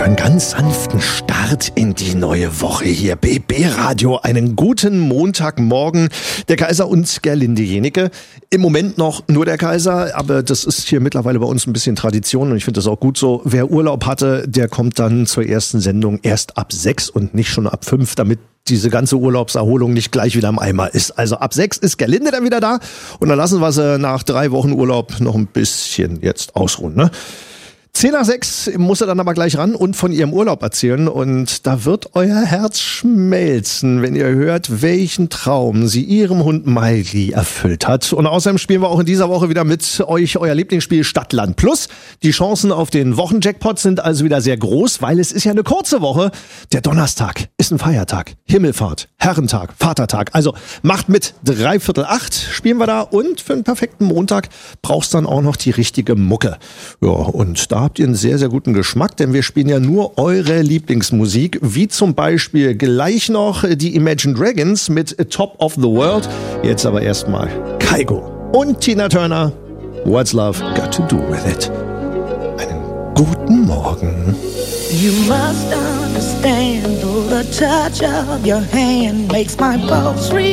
für einen ganz sanften Start in die neue Woche hier. BB Radio, einen guten Montagmorgen. Der Kaiser und Gerlinde Jenike. Im Moment noch nur der Kaiser, aber das ist hier mittlerweile bei uns ein bisschen Tradition und ich finde das auch gut so. Wer Urlaub hatte, der kommt dann zur ersten Sendung erst ab 6 und nicht schon ab 5, damit diese ganze Urlaubserholung nicht gleich wieder im Eimer ist. Also ab 6 ist Gerlinde dann wieder da und dann lassen wir sie nach 3 Wochen Urlaub noch ein bisschen jetzt ausruhen, ne? 10 nach 6 muss er dann aber gleich ran und von ihrem Urlaub erzählen. Und da wird euer Herz schmelzen, wenn ihr hört, welchen Traum sie ihrem Hund Miley erfüllt hat. Und außerdem spielen wir auch in dieser Woche wieder mit euch euer Lieblingsspiel Stadtland Plus. Die Chancen auf den Wochenjackpot sind also wieder sehr groß, weil es ist ja eine kurze Woche. Der Donnerstag ist ein Feiertag. Himmelfahrt, Herrentag, Vatertag. Also macht mit, 7:45 spielen wir da. Und für einen perfekten Montag brauchst dann auch noch die richtige Mucke. Ja, und da habt ihr einen sehr, sehr guten Geschmack, denn wir spielen ja nur eure Lieblingsmusik, wie zum Beispiel gleich noch die Imagine Dragons mit Top of the World. Jetzt aber erstmal Kygo und Tina Turner. What's Love Got to Do With It? Einen guten Morgen. You must understand, though the touch of your hand makes my pulse